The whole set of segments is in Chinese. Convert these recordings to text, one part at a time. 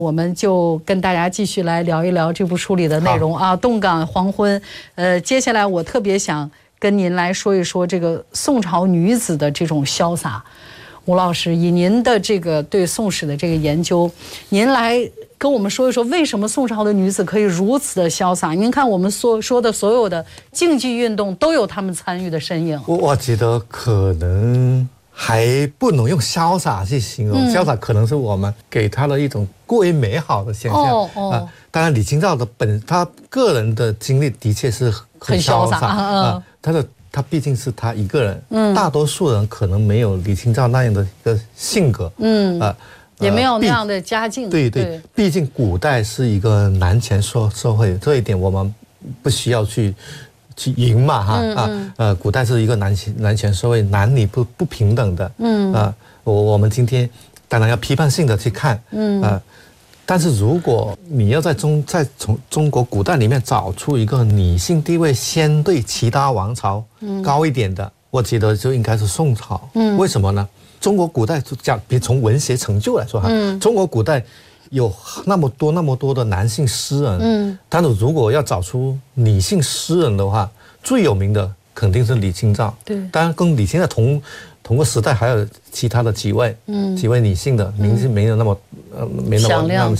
我们就跟大家继续来聊一聊这部书里的内容啊，动感黄昏。接下来我特别想跟您来说一说这个宋朝女子的这种潇洒。吴老师，以您的这个对宋史的这个研究，您来跟我们说一说，为什么宋朝的女子可以如此的潇洒？您看我们说的所有的竞技运动都有她们参与的身影。 我觉得可能还不能用潇洒去形容，潇洒可能是我们给他的一种过于美好的想象。当然李清照的他个人的经历的确是很潇洒他毕竟是他一个人，大多数人可能没有李清照那样的一个性格， 也没有那样的家境。 对，毕竟古代是一个男权社会，这一点我们不需要去赢嘛古代是一个男权社会，男女不平等的，我们今天当然要批判性的去看，但是如果你要从中国古代里面找出一个女性地位相对其他王朝高一点的，我觉得就应该是宋朝。为什么呢？中国古代就讲，比如从文学成就来说中国古代有那么多的男性诗人，但是如果要找出女性诗人的话，最有名的肯定是李清照。对，当然跟李清照同个时代还有其他的几位女性的名字没有那么响亮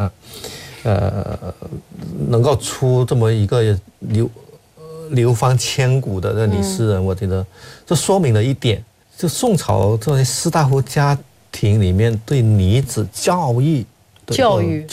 能够出这么一个流芳千古的女诗人，我觉得这说明了一点，就宋朝这些士大夫家庭里面对女子教育